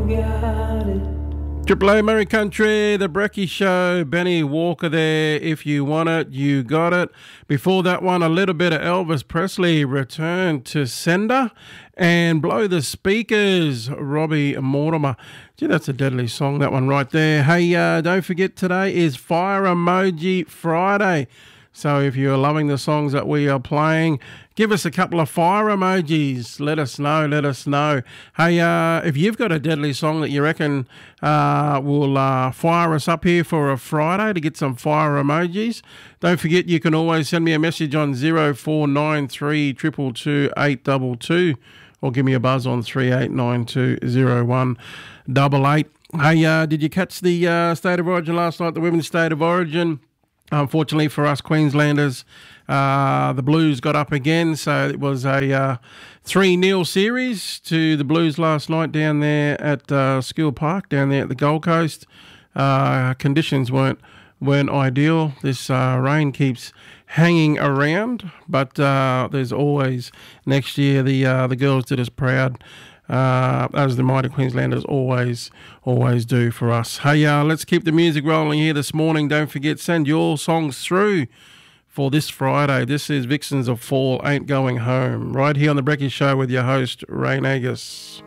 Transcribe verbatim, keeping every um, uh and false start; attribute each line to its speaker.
Speaker 1: Triple A Murray Country, The Brecky Show, Benny Walker there. If you want it, you got it. Before that one, a little bit of Elvis Presley, Return to Sender, and Blow the Speakers, Robbie Mortimer. Gee, that's a deadly song, that one right there. Hey, uh, don't forget today is Fire Emoji Friday. So if you're loving the songs that we are playing, give us a couple of fire emojis. Let us know, let us know. Hey, uh, if you've got a deadly song that you reckon uh, will uh, fire us up here for a Friday to get some fire emojis, don't forget you can always send me a message on zero four nine three two two two eight two two or give me a buzz on three eight nine two zero one eight eight. Hey, uh, did you catch the uh, State of Origin last night, the Women's State of Origin? Unfortunately for us Queenslanders, uh, the Blues got up again, so it was a uh, three nil series to the Blues last night down there at uh, Skill Park, down there at the Gold Coast. Uh, conditions weren't weren't ideal. This uh, rain keeps hanging around, but uh, there's always next year the uh, the girls did us proud. Uh, as the mighty Queenslanders always, always do for us. Hey, uh, let's keep the music rolling here this morning. Don't forget, send your songs through for this Friday. This is Vixens of Fall Ain't Going Home, right here on The Brecky Show with your host, Ray Nagus.